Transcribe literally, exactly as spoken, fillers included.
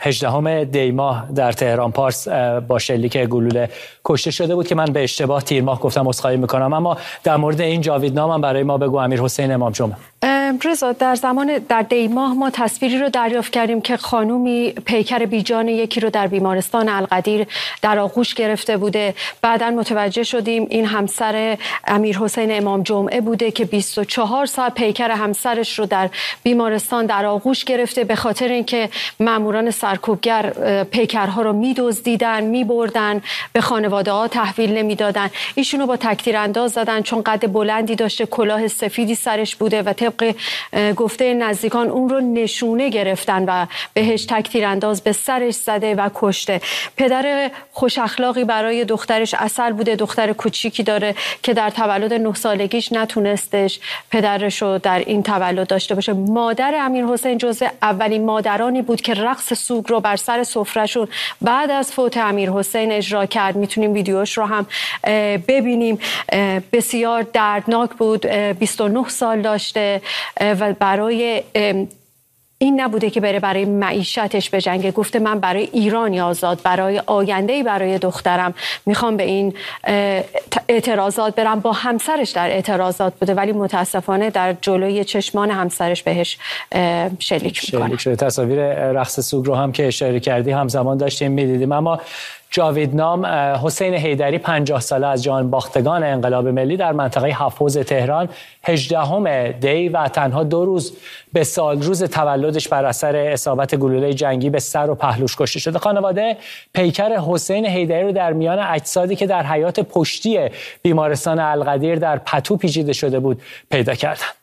هجدهم دی ماه در تهران پارس با شلیک گلوله کشته شده بود که من به اشتباه تیر ماه گفتم، عذرخواهی میکنم. اما در مورد این جاویدنام هم برای ما بگو امیرحسین امام جمعه. رضا، در زمان در دی ماه ما تصویری رو دریافت کردیم که خانومی پیکر بیجان یکی رو در بیمارستان القدیر در آغوش گرفته بوده. بعداً متوجه شدیم این همسر امیرحسین امام جمعه بوده که بیست و چهار ساعت پیکر همسرش رو در بیمارستان در آغوش گرفته، به خاطر اینکه ماموران سرکوبگر پیکرها رو می‌دزدیدن، می‌بردن، به خانواده ها تحویل نمیدادن. ایشونو با تکتیر انداز زدن چون قد بلندی داشته، کلاه سفیدی سرش بوده و طبق گفته نزدیکان اون رو نشونه گرفتن و بهش تکتیر انداز به سرش زده و کشته. پدر خوش اخلاقی برای دخترش عسل بوده، دختر کوچیکی داره که در تولد نه سالگیش نتونستش پدرش رو در این تولد داشته باشه. مادر امیرحسین جزو اولین مادرانی بود که رقص سوگ رو بر سر سفرهشون بعد از فوت امیرحسین اجرا کرد. میتونیم ویدیوش رو هم ببینیم. بسیار دردناک بود. بیست و نه سال داشته و برای این نبوده که بره برای معیشتش بجنگه. گفته من برای ایرانی آزاد، برای آینده‌ای برای دخترم میخوام به این اعتراضات برم. با همسرش در اعتراضات بوده ولی متاسفانه در جلوی چشمان همسرش بهش شلیک میکنه. شلیک شده. تصاویر رقص سوگ رو هم که اشاره کردی همزمان داشتیم میدیدیم. اما جاویدنام حسین حیدری پنجاه ساله از جان باختگان انقلاب ملی در منطقه هفت تهران هجدهم دی و تنها دو روز به سال روز تولدش بر اثر اصابت گلوله جنگی به سر و پهلوش کشته شده. خانواده پیکر حسین حیدری رو در میان اجسادی که در حیاط پشتی بیمارستان القدیر در پتو پیچیده شده بود پیدا کردند.